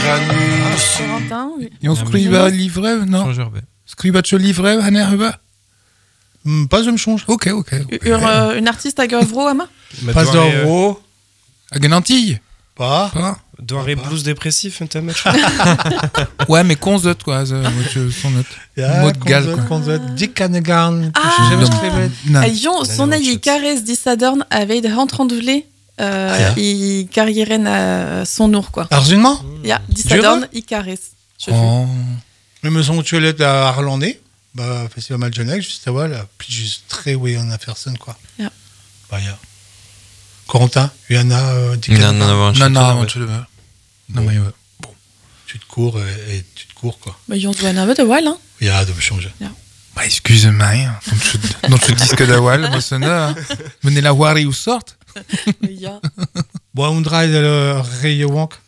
Tyrannus. Corentin, oui. Et on skriva livre, non? Skriva ce livre, Hanna Huba? Pas me change. Ok. Une artiste à Gavro, Ama? Pas d'euro. À Ganantille? Pas. Doare blues dépressif, un match. Ouais, mais konzet, quoi, son note. Mot de gal, quoi. Konzet, Dick Hanegarn. Jon, son aïe caresse d'Issadorn avait de rentrandvlé, il carrière son nour, quoi. Arzunement? Ja, d'Issadorn, il caresse. Oh. Le maison tu es à Arlandais, bah, Festival Maljonek, juste à voir, là, puis juste très, oui, on a personne, quoi. Ja. Bah, ya. Corentin, Uyana, Dick Hanegarn. Non, mais bon. Tu te cours et tu te cours, quoi. Mais Jon doit en avoir de wall, hein. Il y a de changer. Bah, excuse-moi, hein. Dans ce disque d'Awal, moi, ça n'a. Menez la wari ou sorte. Ja. Bon, on draille le Rayo Wank.